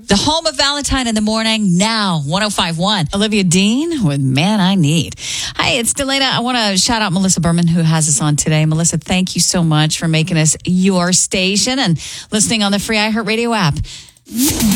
The home of Valentine in the morning, now 105.1. Olivia Dean with Man I Need. Hi, it's Delana. I want to shout out Melissa Berman, who has us on today. Melissa, thank you so much for making us your station and listening on the free iHeartRadio app.